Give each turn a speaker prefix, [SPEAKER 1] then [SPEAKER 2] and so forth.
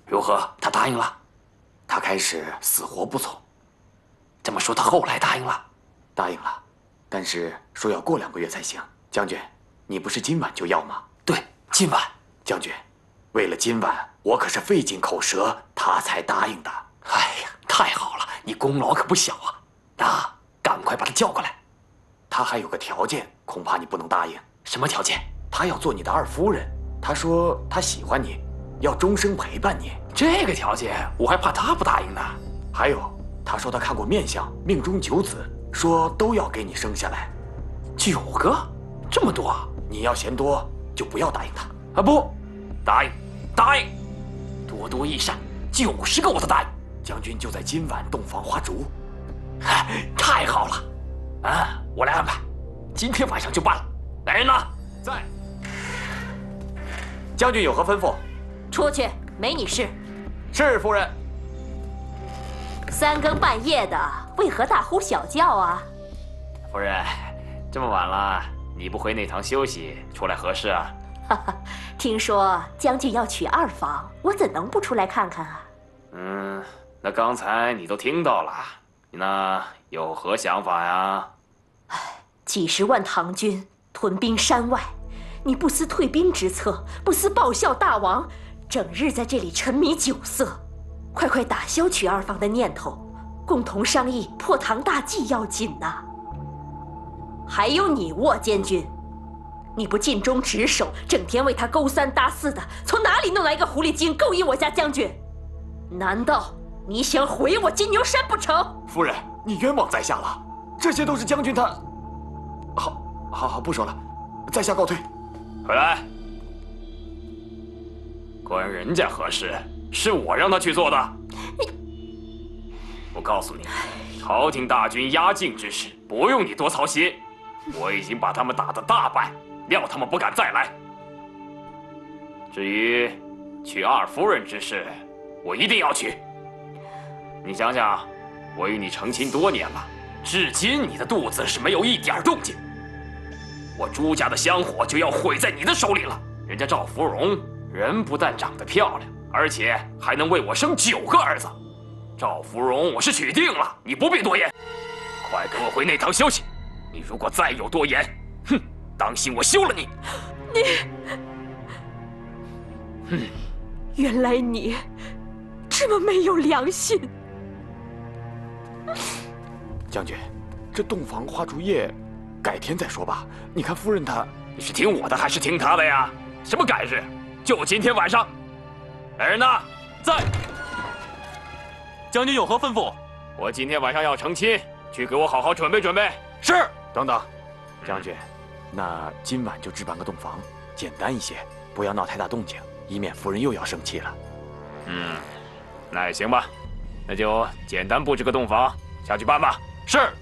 [SPEAKER 1] 如何？他答应了？
[SPEAKER 2] 他开始死活不从。
[SPEAKER 1] 这么说，他后来答应了？
[SPEAKER 2] 答应了，但是说要过2个月才行。将军，你不是今晚就要吗？
[SPEAKER 1] 对，今晚。
[SPEAKER 2] 将军，为了今晚，我可是费尽口舌，他才答应的。
[SPEAKER 1] 哎呀，太好了，你功劳可不小啊！那赶快把他叫过来。
[SPEAKER 2] 他还有个条件，恐怕你不能答应。
[SPEAKER 1] 什么条件？
[SPEAKER 2] 他要做你的二夫人。他说他喜欢你，要终生陪伴你。
[SPEAKER 1] 这个条件，我还怕他不答应呢。
[SPEAKER 2] 还有，他说他看过面相，命中9子，说都要给你生下来。
[SPEAKER 1] 9个？这么多啊！
[SPEAKER 2] 你要嫌多，就不要答应他。
[SPEAKER 1] 啊不，答应，答应，多多益善，90个我都答应。
[SPEAKER 2] 将军就在今晚洞房花烛。
[SPEAKER 1] 太好了！啊，我来安排，今天晚上就办了。来人呢？
[SPEAKER 2] 在。将军有何吩咐？
[SPEAKER 3] 出去，没你事。
[SPEAKER 2] 是夫人。
[SPEAKER 3] 3更半夜的，为何大呼小叫啊？
[SPEAKER 1] 夫人，这么晚了，你不回内堂休息，出来何事啊？
[SPEAKER 3] 哈哈，听说将军要娶二房，我怎能不出来看看啊？
[SPEAKER 1] 那刚才你都听到了，你那有何想法呀？
[SPEAKER 3] 几十万唐军屯兵山外，你不思退兵之策，不思报效大王，整日在这里沉迷酒色，快打消娶二房的念头，共同商议破唐大计要紧呐。还有你沃监军，你不尽忠职守，整天为他勾三搭四的，从哪里弄来一个狐狸精勾引我家将军？难道你想毁我金牛山不成？
[SPEAKER 2] 夫人，你冤枉在下了，这些都是将军他……好，不说了，在下告退。
[SPEAKER 1] 回来，关人家何事？是我让他去做的。我告诉你，朝廷大军压境之事，不用你多操心。我已经把他们打得大败，料他们不敢再来。至于娶二夫人之事，我一定要娶。你想想，我与你成亲多年了，至今你的肚子是没有一点动静。我朱家的香火就要毁在你的手里了。人家赵芙蓉人不但长得漂亮，而且还能为我生9个儿子。赵芙蓉我是娶定了，你不必多言。快给我回内堂休息。你如果再有多言，哼，当心我休了你！
[SPEAKER 3] 原来你这么没有良心。
[SPEAKER 2] 将军，这洞房花烛夜，改天再说吧。你看夫人她……
[SPEAKER 1] 你是听我的还是听她的呀？什么改日？就今天晚上。来人呐，在。
[SPEAKER 4] 将军有何吩咐？
[SPEAKER 1] 我今天晚上要成亲，去给我好好准备准备。是。
[SPEAKER 2] 等等，将军，那今晚就置办个洞房，简单一些，不要闹太大动静，以免夫人又要生气了。
[SPEAKER 1] 那也行吧，那就简单布置个洞房，下去办吧。是。